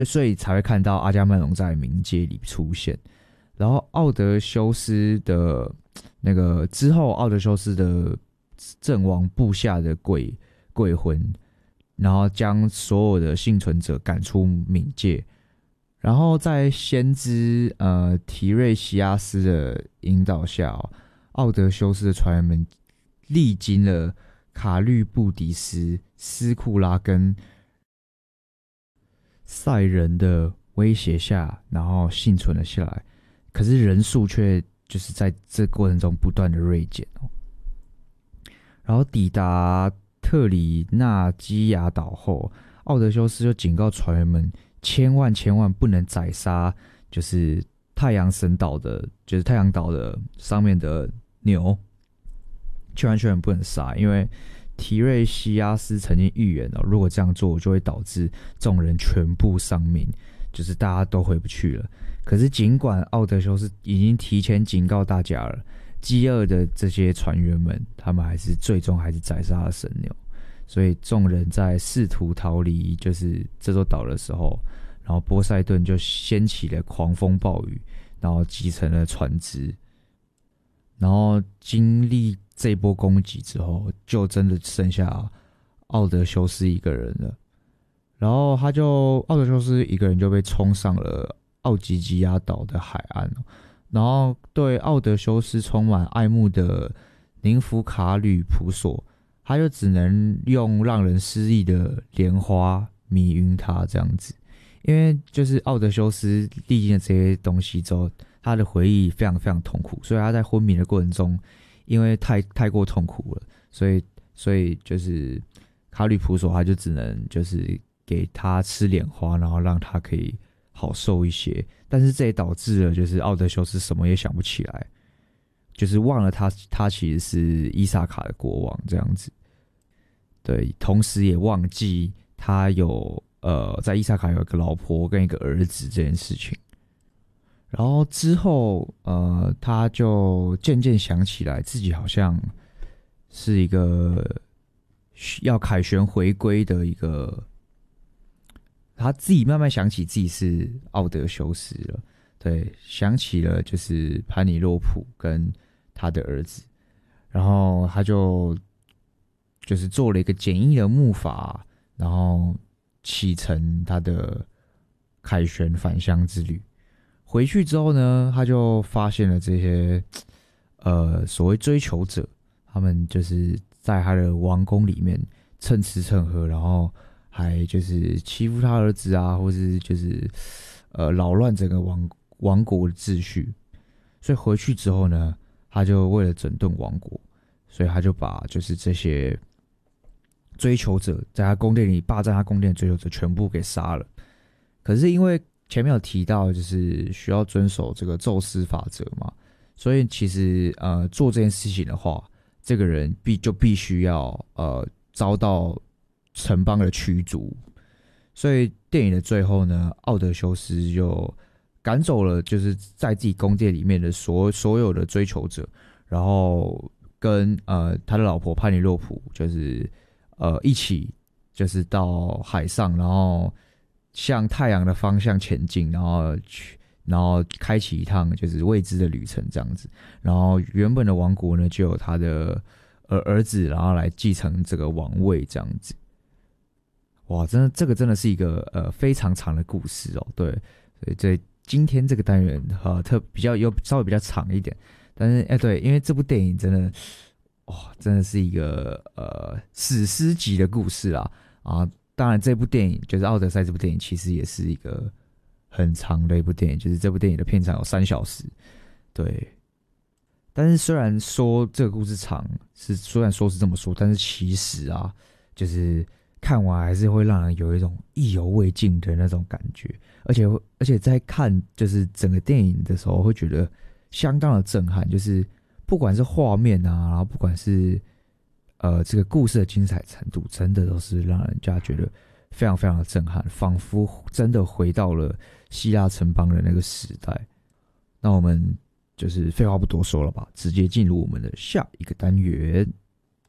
所以才会看到阿伽门农在冥界里出现。然后奥德修斯的那个之后，奥德修斯的阵亡部下的鬼魂，然后将所有的幸存者赶出冥界。然后在先知提瑞西亚斯的引导下，奥德修斯的船员们历经了卡律布迪斯、斯库拉跟赛人的威胁下，然后幸存了下来。可是人数却就是在这过程中不断的锐减哦。然后抵达特里纳基亚岛后，奥德修斯就警告船员们，千万不能宰杀，就是太阳神岛的，就是太阳岛的上面的牛，千万不能杀，因为提瑞西亚斯曾经预言哦，如果这样做就会导致众人全部丧命，就是大家都回不去了。可是尽管奥德修斯已经提前警告大家了，饥饿的这些船员们，他们最终还是宰杀了神牛。所以众人在试图逃离就是这座岛的时候，然后波塞顿就掀起了狂风暴雨，然后击沉了船只。然后经历这波攻击之后，就真的剩下奥德修斯一个人了。然后奥德修斯一个人就被冲上了奥吉吉亚岛的海岸。然后对奥德修斯充满爱慕的宁芙卡吕普索，他就只能用让人失忆的莲花迷晕他这样子。因为就是奥德修斯历经了这些东西之后，他的回忆非常痛苦，所以他在昏迷的过程中，因为太过痛苦了，所以就是卡吕普索他就只能就是给他吃莲花，然后让他可以好受一些。但是这也导致了就是奥德修斯什么也想不起来，就是忘了他其实是伊萨卡的国王这样子。对，同时也忘记他有在伊萨卡有一个老婆跟一个儿子这件事情。然后之后他就渐渐想起来自己好像是一个要凯旋回归的一个，他自己慢慢想起自己是奥德修斯了。对，想起了就是潘尼洛普跟他的儿子。然后他就是做了一个简易的木筏，然后启程他的凯旋返乡之旅。回去之后呢，他就发现了这些所谓追求者，他们就是在他的王宫里面蹭吃蹭喝，然后还就是欺负他儿子啊，或是就是扰乱整个王国的秩序。所以回去之后呢，他就为了整顿王国，所以他就把就是这些追求者在他宫殿里霸占他宫殿的追求者全部给杀了。可是因为前面有提到就是需要遵守这个宙斯法则嘛，所以其实做这件事情的话，这个人必须要遭到城邦的驱逐。所以电影的最后呢，奥德修斯就赶走了就是在自己宫殿里面的所有的追求者，然后跟他的老婆潘尼洛普就是一起就是到海上，然后向太阳的方向前进，然后开启一趟就是未知的旅程这样子。然后原本的王国呢，就有他的儿子，然后来继承这个王位这样子。哇，这个真的是一个非常长的故事哦。对，所以今天这个单元稍微比较长一点，但是对，因为这部电影真的真的是一个史诗级的故事啦啊。当然这部电影就是《奥德赛》这部电影其实也是一个很长的一部电影，就是这部电影的片长有3小时。对，但是虽然说这个故事长，虽然说是这么说，但是其实啊，就是看完还是会让人有一种意犹未尽的那种感觉，而且在看就是整个电影的时候，会觉得相当的震撼，就是不管是画面啊，然后不管是这个故事的精彩程度，真的都是让人家觉得非常的震撼，仿佛真的回到了希腊城邦的那个时代。那我们就是废话不多说了吧，直接进入我们的下一个单元。